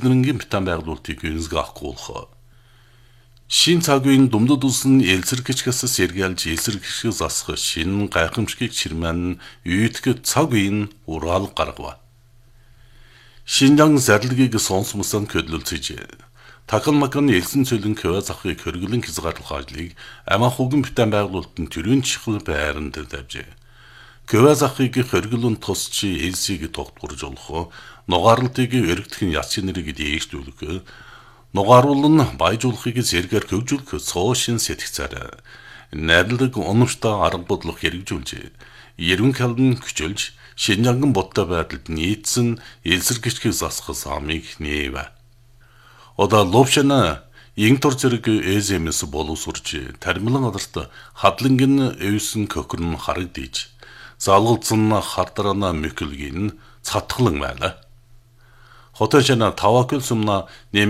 инженерингийн битэн байгуулалтыг үнсгэ авахгүй болох. Шин цаг үеийн думдад улсын элсэргэгчгээс сэргийлж элсэргэгчийг засах шинэ гайхамшигыг чирмэн үйтгэд цаг үеийн ураал гаргав. Шинжаан зарлагыг сонсмосон көдлөлцөж Такалмакан элсэн цөлөн ква захыг хөргөлөн хязгаарлах ажлыг амахугэн битэн байгуулалтын төрийн чихэл байранд тавьжээ. Ква захыг хөргөлөн тусчи элсийг тогтворж олох, нугаарлалтыг өргөдөх яцын нэрийг дээшлүүлэх, нугааруулн баяжуулахыг зэргээр хөгжүүлэх цоошин сэтгцээр найрлаг унамштай арга бодлого хэрэгжүүлжээ. Ерөн калдан хүчилж Шинжаанган бодтой байдалд нийцсэн элсэргэгчийг засах замыг нээв. Ода ловшана интор зэрэг эзэмэс боловсурж тармилан адарт хадлангын өвсөн көхрөн харагдиж залгалцсан хардарана мөкөлгийн цатглан байла. Хотожана тавакл сумна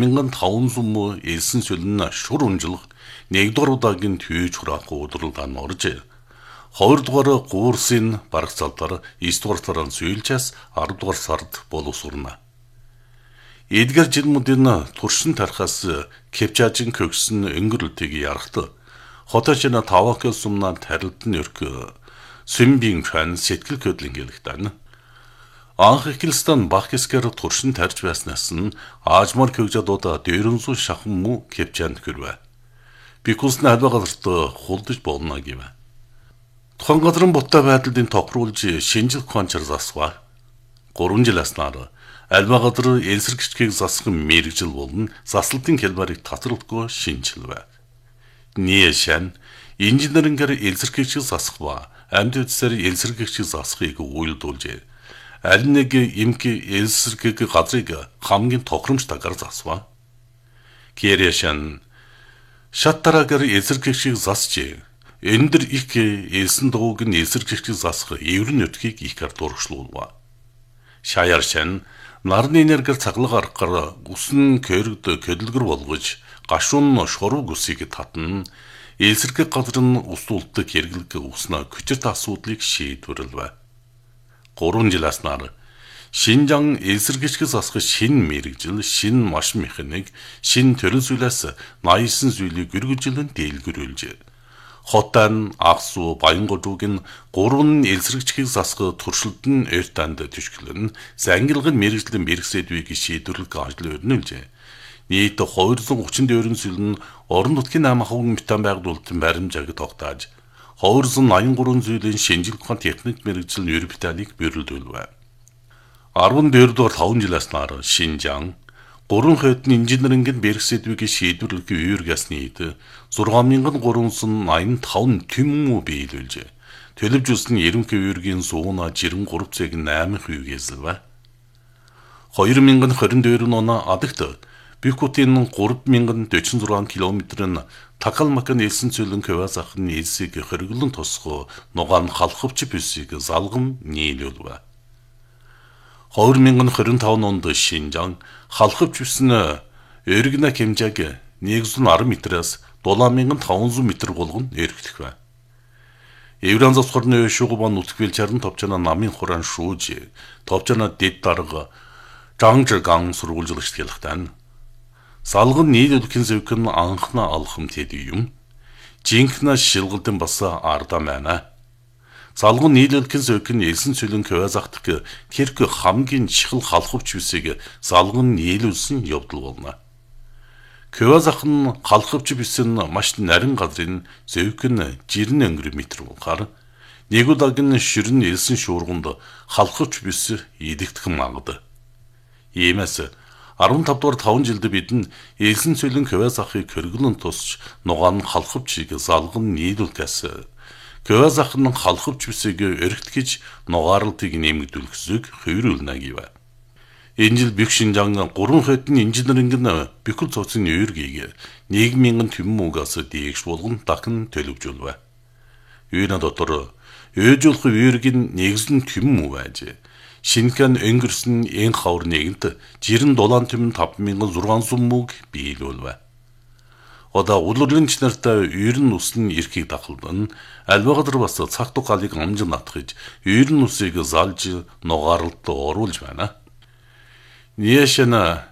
1500 элсэн сүлэн шур унжлах нэгдүгээр удаагийн төвж хураахгүй удирдлагын орж 2 дугаар гуурсын барагцалдар 9 дугаар сарын сүүлчээс 10 дугаар сард боловсурна. Эдгэр жилмүүдийн туршин тархаас кепчажин көгсөн өнгөрлөлтийг ярахт хотожина тавакл сумна тарилтын өрк сүмбин хан сэтгэл хөдлөн гэлэгтэн. Анх Христиан Бахкискер туршин тарж байснаас нь аажмар көгжадуудаа дээрэнсүү шахан муу кепчанд хөрвэ. Бикусны албагаларт хулдаж болно гэв. Тухайн газрын буттай байдлыг тохируулж шинжил кончр засва. 3 жил аснаар албагадр элсэргэгчийг засах мэрэгжил болон заслалтын хэлбэрийг татварлахгүй шинжилвэ. Нийшэн инженерингээр элсэргэгчийг засах ба амьд үдсээр элсэргэгчийг засахыг уйлдуулжээ. Аль нэг эмки элсэргэг газрыг хамгийн тохиромжтойгоор засва. Кэрэшэн шаттараагаар элсэргэгчийг засжээ. Эндэр их элсэн дууг нь элсэргэгчийг засах эврэн нутгийг их дургшлуулва. Шаяршэн нарны энергиэр цаглаг аргаар үсэн кэрд көдөлгөр болгож гашуун шоров гүсийг татна элсэргэг газар нь устултдаг хэрэглэг уснаа хүчит асуудлыг шийдвэрлэв. 3 жил аснаар Шинжаан элсэргэгчийг засах шинэ мэрэгжил, шинэ машин механик, шинэ төрөл зүйлээс 89 зүйлийг гэргэлжлэн дийлгэрүүлжээ. Хотан, Аксу, Баянгожууг нь 3 элсэргэгчийг засах туршилт нь эртанд төшгөлн зангилгын мэрэгжлийн мэрэгсэдвийг шийдвэрлэх ажил өрнүүлжээ. Нийт 234 сүл нь орон нутгийн 8 хувийн битэн байгуулалтын баримжааг тогтоож 283 зүйлийн шинжлэх ухааны техник мэрэгжил нь Европиталийг бэрэлдүүлв. 14 дугаар 5 жилээс нар Шинжаан 3 хэдэн инженерингийн мэрэгсэдвийг шийдвэрлэх үергэсний хэд 6385 төмөн биелүүлжээ. Төлөвжүүлсэн ерөнхий үергийн сууна жирэн 3,8% эзэлвэ. 2022 оны адагт Бикутийн 3046 км-ын Такалмакан элсэн цөлөн квазах нь элсийг хөргөлөн тосгоо нугаан халахвч бүсийг залгам нийлүүлвэ. 2025 онд Шинжаан халахвч бүснэ эргэнэ хэмжээг 110 метраас 7500 метр болгон эргэлдэхвэ. Евран засварны шугубан нутгвил чарн товчана намын хураан шүүж товчана дэд дарга Жангжган сургуулжлагч хэлэхтэн. Салган нийлүүлэхин зөвхөн анхна алхам тэд юм. Жинхнэ шилгэлдэн бас арда байна. Салган нийлүүлэхин зөвхөн элсэн цөлөн квазахтг тэрх хамгийн чихэл халахвч бүсийг салган нийлүүлсэн явдал болно. Квазах нь халахвч бүс нь маш нарийн газрын зөвхөн жирэн өнгөр метр болохоор нэг удаагийн ширэн элсэн шуурганд халахвч бүс идэгдэх магад. Иймээс 15 дугаар 5 жилд бид нь элсэн цөлөн квазахыг хөргөлөн тусч нугаан халахвчийг салган нийлүүлэхээс квазах нь халахвч бүсийг өргөтгөж нугаарлалтыг нэмэгдүүлэх зүг хувируулна гэв. Энэ жил Бик Шинжаан 3 хэдэн инженерингийн бикүл цуцын үергийг 1000 төммөгөөс дээш болгон дахин төлөвжүүлвэ. Үйрэн дотор өөжүүлэх үергийн нэгэн төммө байж шинхэн өнгөрсөн эн хавар нэгэнт жирэн дулаан төмөн 5600 мөг биелүүлвэ. Одоо улирлын нартай үйрэн үсэн эрхийг дахалдан альбагадар бас цаг тугаалыг амжин натгаж үйрэн үсийг залж нугаарлалт оруулж байна. Нийшэна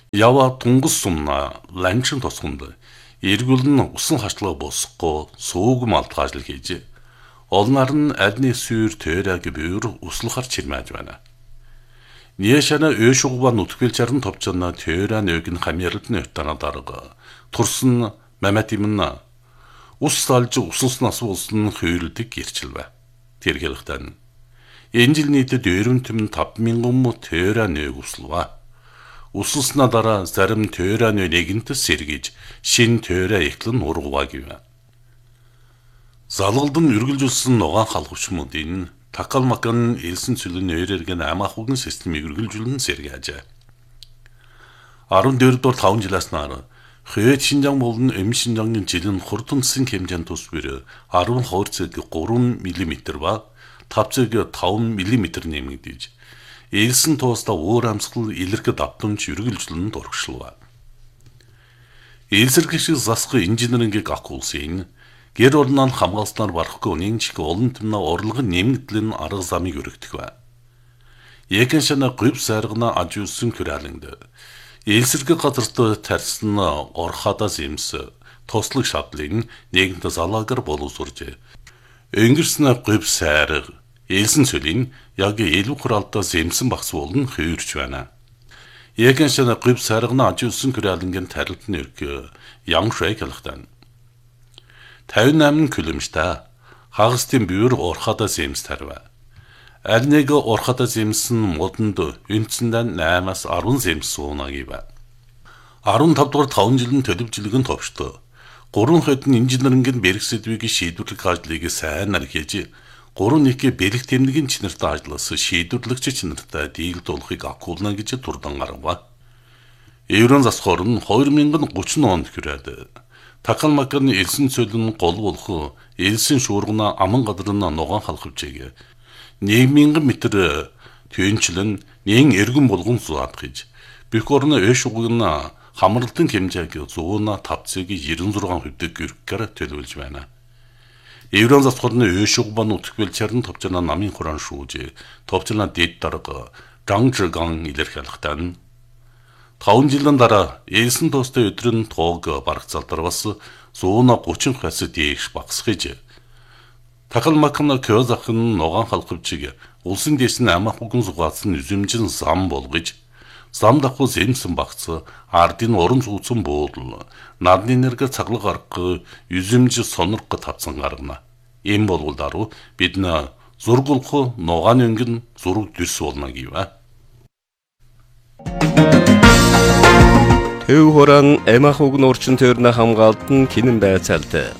Ява тунгус сумна ланчин тосгонд эргүүл нь усан хачлага босхгүй суугм алдгаажл хийж олнар нь адны сүйр төрэг бүйр услахар чирмэж байна. Ниэшана өшугба нутгэлчарн товчна төрэ нөгн хамярдны өтана дарга турсан маматимна ус салж усуснаас болсон хөөрлөдөг гэрчилвэ. Тэргэлхтэн энэ жил нийтэд 45,000 му төрэ нэг услва. Усуснаа дараа зарим төрэ нэгэнт сэргийж шин төрэ ихлэн ургуваа гэв. Залгалдан үргэлжүүлсэн ногоон халхвчмуудын такал макан элсэн цүлэн нэрэргэн амаахугн системийг үргэлжүүлэн сэргээж. 14 дугаар 5 жилээс нар Хөөд Шинжаан болон Эм Шинжаангийн жилийн хурдмсын хэмжээнд тус бэр 12.3 мм ба 5.5 мм нэмэгдэж элсэн тууста өөр амсгал илэрхэд давтамж үргэлжлэн дурагшлаа. Элсэргэж засах инженерингийг акулсын гэр орноо хамгаалснаар барахгүй нэмчг олон тэмнэ орлогын нэмэгдлийн арга замыг өргөдөх бай. Яхан шана гүв сайргана ажуулсан күрэлэнд элсэрэг газарт тарьсан орхадаас юмс тослог шадлын нэгэнт залаагар боловсурж өнгөрснө гүв сайрг элсэн цөлийн яг илүү хуралдаас эмсэн багс болон хөөрч байна. Яхан шана гүв сайргана ажуулсан күрэлэнгийн тарилт нэрг ямшай хэлхтэн 58 км хагастын бүйр орхадаас эмс тарва. Аль нэг орхадаас эмсэн модонд үндсэндээ 8-аас 10 эмс суунаг ива. 15 дугаар 5 жилийн төлөвчлөгөн товчтой. 3 хэдэн инженерингийн бэрх сэдвийг шийдвэрлэх ажлыг сайнаар хийж 3-1 бэрх тэмдгийн чинартай ажиллаас шийдвэрлэгч чинартай дийлдүүлэхийг акуулна гэж турдан гаргав. Еврон засхоор нь 2030 онд хүрээд такал маканы элсэн цөлн гол болох элсэн шуургана аман гадрын ногоон халхвчээг 1,000 м төвчлэн нэн эргэн болгон суад гэж бүх орны өшугна хамралтын хэмжээг 105.96% гэргээр төлөвлөж байна. Еврон засхорны өшугба нутгвэл чарн товчна намын хуран шүүж товчна дэд дарга гангжган илэрхийлэхтэн 5 жилийн дараа элсэн тоостой өдрөн тоог барагцалдар бас 130 хас дээш багсгэж такал макна кёзахын ногоон халхвчиг улсын дэсн амахугн сугаацсан үзэмжин зам болгож зам дахус эмсэн багц ардын уран зүүцэн буудал надны энерги цаглаг арга үзэмж сонорго тавцсан гарна. Ийм болвол дару биднэ зургуулах ногоон өнгөн зураг дэс болно гэв. Төв хорон эмахугн орчин төрнө хамгаалтан кинэн байцаалт.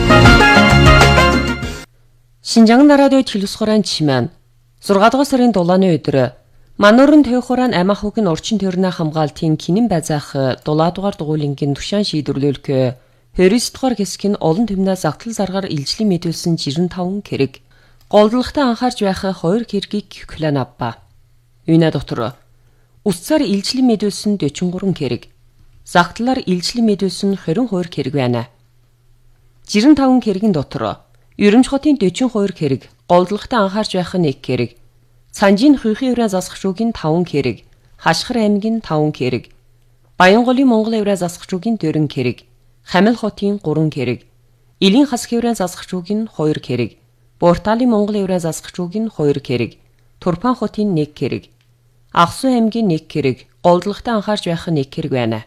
Шинжаан радио телевизорын чимэн 6 дугаар сарын дулааны өдөр Манурын төв хорон эмахугн орчин төрнө хамгаалтын кинэн байцаах 7 дугаар дугуулингийн тушаан шийдвэрлэлк 20 дугаар хэсгийн олон тэмнээ загтал заргаар илжлэн мэдүүлсэн 65 хэрэг голдлогтой анхаарч байх 2 хэргийг клан авба. Юуна доктор усцаар илжлэн мэдүүлсэн 43 хэрэг загтлаар илжлэн мэдүүлсэн 22 хэрэг байна. 65 хэргийн дотор Ерөнхий хотын 42 хэрэг голдлогтой анхаарч байх 1 хэрэг Санжийн хүйхийн еврей засах шүүгийн 5 хэрэг, Хашхар аймгийн 5 хэрэг, Баянголын Монгол еврей засах шүүгийн 4 хэрэг, Хамил хотын 3 хэрэг, Илийн хас еврей засах шүүгийн 2 хэрэг, Борталын Монгол еврей засах шүүгийн 2 хэрэг, Турпан хотын 1 хэрэг, Ахсу аймгийн 1 хэрэг, голдлогтой анхаарч байх 1 хэрэг байна.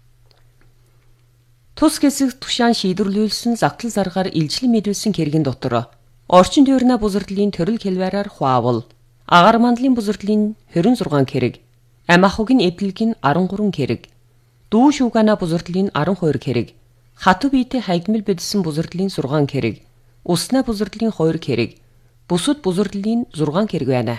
Тус хэсэг тушаан шийдвэрлүүлсэн загтал заргаар илжлэн мэдүүлсэн хэргийн дотор орчин тойрны бузардлын төрөл хэлбэрээр хуавал агаар мандлын бузардлын 26 хэрэг, амахугийн эвдлэгийн 13 хэрэг, дүү шүүгана бузардлын 12 хэрэг, хату биетэй хайгмал бидсэн бузардлын 6 хэрэг, уснаа бузардлын 2 хэрэг, бүсэд бузардлын 6 хэрэг байна.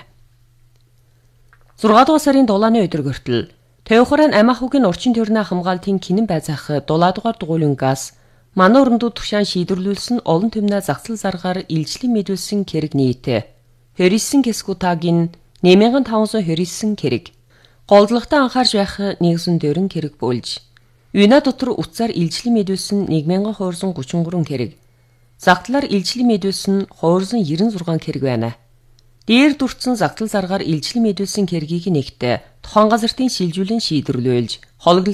6 дугаар сарын 7-ны өдөр хүртэл Төвхөрөн амахугийн орчин тойрны хамгаалтын кинэн байцаах 7 дугаар дугуулингаас манай өрөндөө тушаан шийдвэрлүүлсэн олон тэмнээ загсал заргаар илжлэн мэдүүлсэн хэрэг нийт 29 кескутагийн 8529 хэрэг голдлогтой анхаарч байх 104 хэрэг бөөлж юуна дотор утсаар илжлэн мэдүүлсэн 1233 хэрэг загтлаар илжлэн мэдүүлсэн 296 хэрэг байна. Дээр дурдсан загтал заргаар илжлэн мэдүүлсэн хэргийг нэгт тухайн газартын шилжүүлэн шийдвэрлүүлж